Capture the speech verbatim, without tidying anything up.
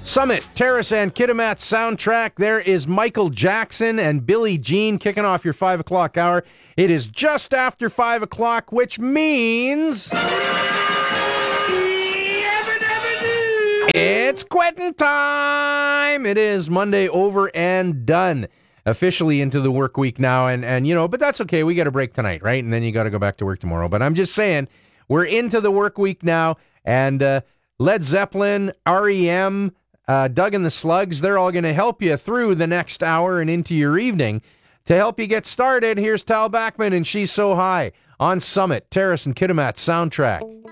Summit, Terrace, and Kitimat soundtrack. There is Michael Jackson and Billie Jean kicking off your five o'clock hour. It is just after five o'clock, which means it's quitting time. It is Monday over and done. Officially into the work week now, and, and you know, but that's okay. We got a break tonight, right? And then you got to go back to work tomorrow. But I'm just saying, we're into the work week now, and uh, Led Zeppelin, R E M, uh, Doug and the Slugs, they're all going to help you through the next hour and into your evening. To help you get started, here's Tal Bachman and She's So High on Summit, Terrace, and Kitimat soundtrack.